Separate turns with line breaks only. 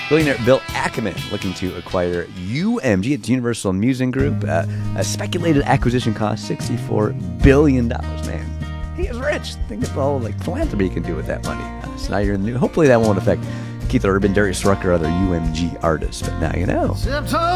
Billionaire Bill Ackman looking to acquire UMG. It's Universal Music Group. A speculated acquisition cost $64 billion. Man, he is rich. Think of all philanthropy you can do with that money. So now you're in the new. Hopefully that won't affect Keith Urban, Darius Rucker, other UMG artists. But now you know.